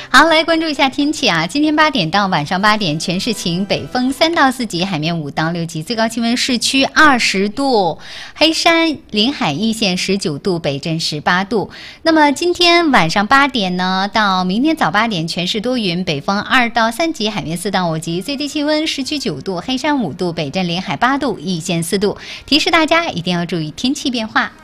好，来关注一下天气啊。今天8点到晚上8点，全市晴，北风3到4级，海面5到6级，最高气温市区20度，黑山临海一线19度，北镇18度。那么今天晚上8点呢，到明天早8点，全市多云，北风2到3级，海面4到5级，最低气温市区9度，黑山5度，北镇临海8度，一线4度。提示大家一定要注意天气变化。